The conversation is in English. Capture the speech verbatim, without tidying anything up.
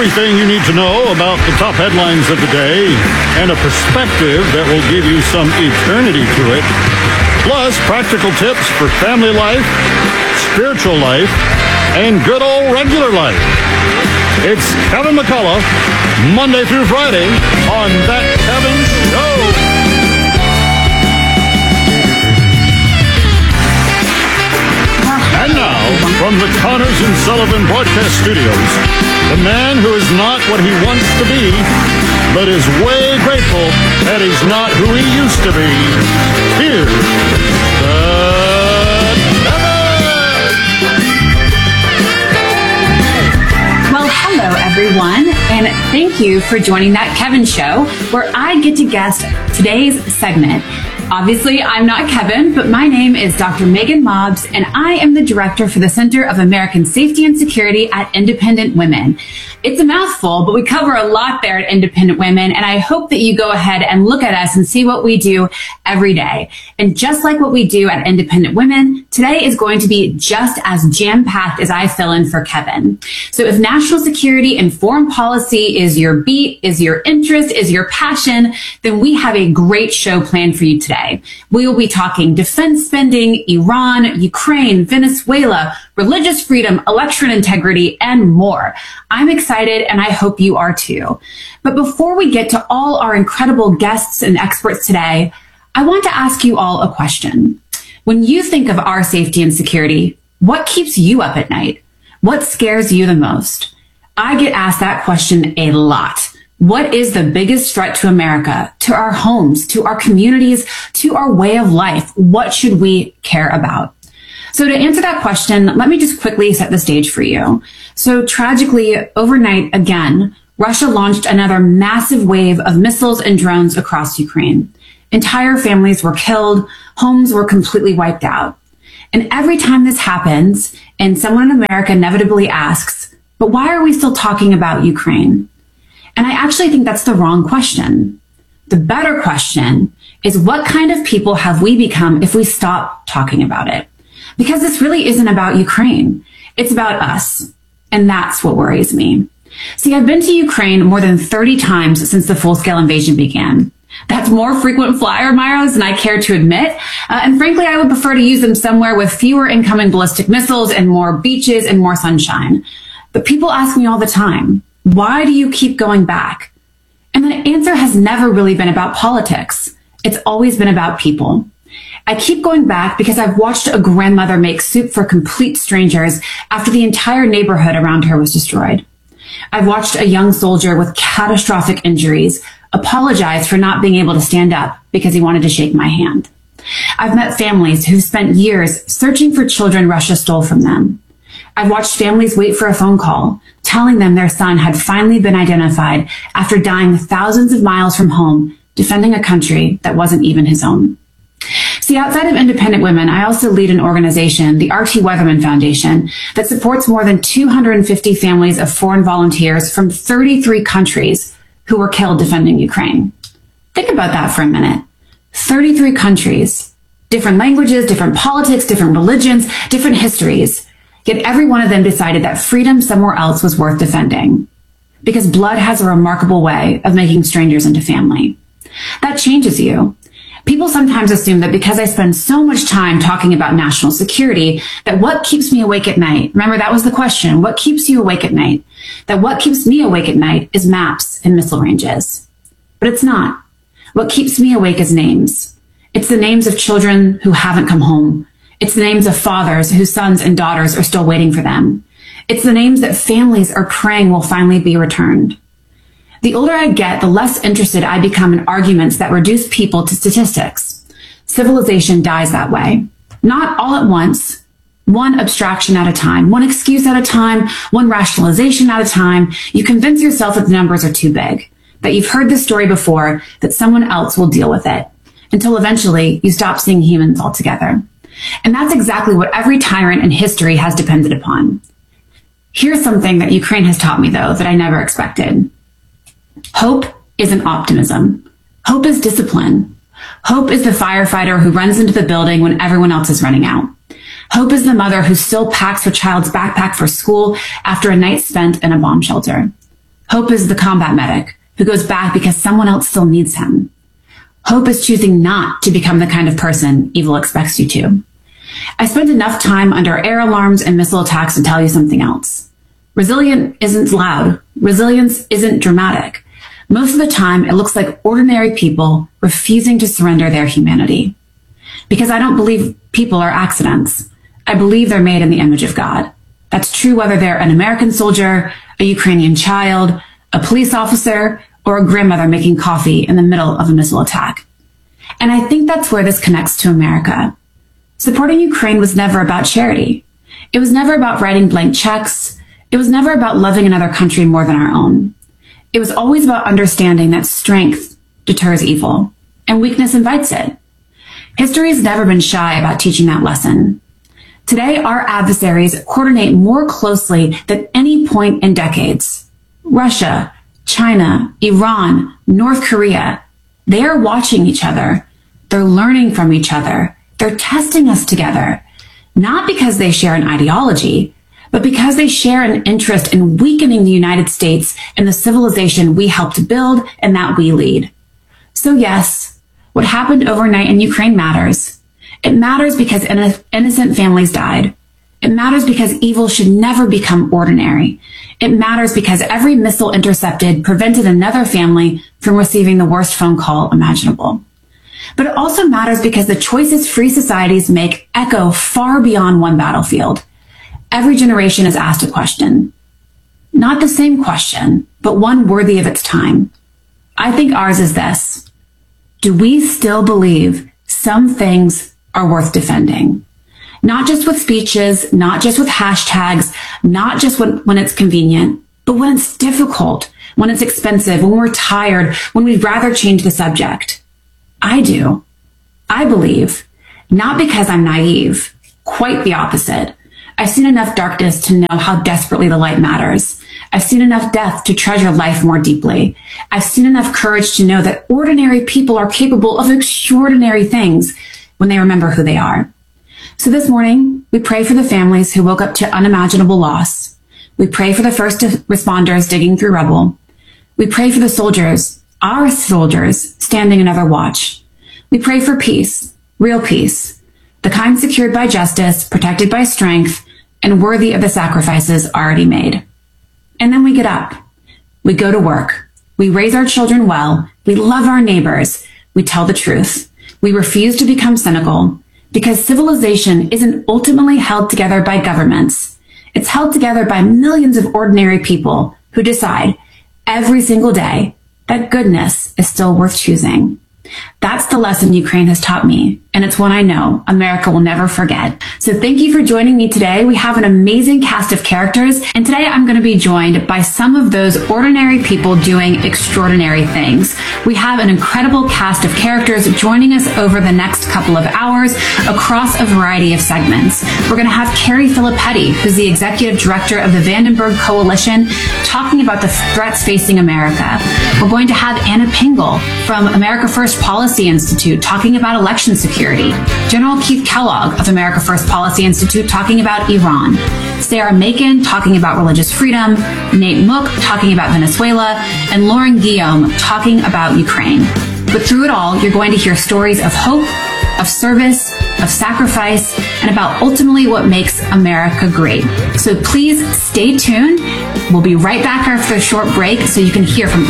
Everything you need to know about the top headlines of the day and a perspective that will give you some eternity to it. Plus, practical tips for family life, spiritual life, and good old regular life. It's Kevin McCullough, Monday through Friday on That Kevin Show. And now, from the Connors and Sullivan Broadcast Studios, the man who is not what he wants to be, but is way grateful that he's not who he used to be. Here's the Well, hello, everyone, and thank you for joining That Kevin Show, where I get to guest today's segment. Obviously, I'm not Kevin, but my name is Doctor Megan Mobbs, and I am the director for the Center of American Safety and Security at Independent Women. It's a mouthful, but we cover a lot there at Independent Women, and I hope that you go ahead and look at us and see what we do every day. And just like what we do at Independent Women, today is going to be just as jam-packed as I fill in for Kevin. So if national security and foreign policy is your beat, is your interest, is your passion, then we have a great show planned for you today. We will be talking defense spending, Iran, Ukraine, Venezuela, religious freedom, election integrity, and more. I'm excited, and I hope you are too. But before we get to all our incredible guests and experts today, I want to ask you all a question. When you think of our safety and security, what keeps you up at night? What scares you the most? I get asked that question a lot. What is the biggest threat to America, to our homes, to our communities, to our way of life? What should we care about? So to answer that question, let me just quickly set the stage for you. So tragically, overnight again, Russia launched another massive wave of missiles and drones across Ukraine. Entire families were killed, homes were completely wiped out. And every time this happens, and someone in America inevitably asks, but why are we still talking about Ukraine? And I actually think that's the wrong question. The better question is, what kind of people have we become if we stop talking about it? Because this really isn't about Ukraine. It's about us. And that's what worries me. See, I've been to Ukraine more than thirty times since the full-scale invasion began. That's more frequent flyer miles than I care to admit. Uh, and frankly, I would prefer to use them somewhere with fewer incoming ballistic missiles and more beaches and more sunshine. But people ask me all the time, why do you keep going back? And the answer has never really been about politics. It's always been about people. I keep going back because I've watched a grandmother make soup for complete strangers after the entire neighborhood around her was destroyed. I've watched a young soldier with catastrophic injuries apologize for not being able to stand up because he wanted to shake my hand. I've met families who've spent years searching for children Russia stole from them. I've watched families wait for a phone call telling them their son had finally been identified after dying thousands of miles from home, defending a country that wasn't even his own. See, outside of Independent Women, I also lead an organization, the R T Weatherman Foundation, that supports more than two hundred fifty families of foreign volunteers from thirty-three countries who were killed defending Ukraine. Think about that for a minute. thirty-three countries, different languages, different politics, different religions, different histories. Yet every one of them decided that freedom somewhere else was worth defending. Because blood has a remarkable way of making strangers into family. That changes you. People sometimes assume that because I spend so much time talking about national security, that what keeps me awake at night, remember that was the question, what keeps you awake at night? That what keeps me awake at night is maps and missile ranges. But it's not. What keeps me awake is names. It's the names of children who haven't come home. It's the names of fathers whose sons and daughters are still waiting for them. It's the names that families are praying will finally be returned. The older I get, the less interested I become in arguments that reduce people to statistics. Civilization dies that way. Not all at once, one abstraction at a time, one excuse at a time, one rationalization at a time. You convince yourself that the numbers are too big, that you've heard this story before, that someone else will deal with it, until eventually you stop seeing humans altogether. And that's exactly what every tyrant in history has depended upon. Here's something that Ukraine has taught me, though, that I never expected. Hope isn't optimism. Hope is discipline. Hope is the firefighter who runs into the building when everyone else is running out. Hope is the mother who still packs her child's backpack for school after a night spent in a bomb shelter. Hope is the combat medic who goes back because someone else still needs him. Hope is choosing not to become the kind of person evil expects you to. I spent enough time under air alarms and missile attacks to tell you something else. Resilient isn't loud. Resilience isn't dramatic. Most of the time, it looks like ordinary people refusing to surrender their humanity. Because I don't believe people are accidents. I believe they're made in the image of God. That's true whether they're an American soldier, a Ukrainian child, a police officer, or a grandmother making coffee in the middle of a missile attack. And I think that's where this connects to America. Supporting Ukraine was never about charity. It was never about writing blank checks. It was never about loving another country more than our own. It was always about understanding that strength deters evil, and weakness invites it. History has never been shy about teaching that lesson. Today, our adversaries coordinate more closely than any point in decades. Russia, China, Iran, North Korea, they are watching each other. They're learning from each other. They're testing us together, not because they share an ideology, but because they share an interest in weakening the United States and the civilization we helped build and that we lead. So yes, what happened overnight in Ukraine matters. It matters because innocent families died. It matters because evil should never become ordinary. It matters because every missile intercepted prevented another family from receiving the worst phone call imaginable. But it also matters because the choices free societies make echo far beyond one battlefield. Every generation is asked a question. Not the same question, but one worthy of its time. I think ours is this. Do we still believe some things are worth defending? Not just with speeches, not just with hashtags, not just when, when it's convenient, but when it's difficult, when it's expensive, when we're tired, when we'd rather change the subject. I do. I believe, not because I'm naive, quite the opposite. I've seen enough darkness to know how desperately the light matters. I've seen enough death to treasure life more deeply. I've seen enough courage to know that ordinary people are capable of extraordinary things when they remember who they are. So this morning, we pray for the families who woke up to unimaginable loss. We pray for the first responders digging through rubble. We pray for the soldiers, our soldiers, standing another watch. We pray for peace, real peace, the kind secured by justice, protected by strength, and worthy of the sacrifices already made. And then we get up. We go to work. We raise our children well. We love our neighbors. We tell the truth. We refuse to become cynical, because civilization isn't ultimately held together by governments. It's held together by millions of ordinary people who decide every single day that goodness is still worth choosing. That's the lesson Ukraine has taught me, and it's one I know America will never forget. So thank you for joining me today. We have an amazing cast of characters, and today I'm going to be joined by some of those ordinary people doing extraordinary things. We have an incredible cast of characters joining us over the next couple of hours across a variety of segments. We're going to have Carrie Filippetti, who's the executive director of the Vandenberg Coalition, talking about the threats facing America. We're going to have Anna Pingle from America First Policy Institute talking about election security. General Keith Kellogg of America First Policy Institute talking about Iran. Sarah Macon talking about religious freedom. Nate Mook talking about Venezuela. And Lauren Guillaume talking about Ukraine. But through it all, you're going to hear stories of hope, of service, of sacrifice, and about ultimately what makes America great. So please stay tuned. We'll be right back after a short break so you can hear from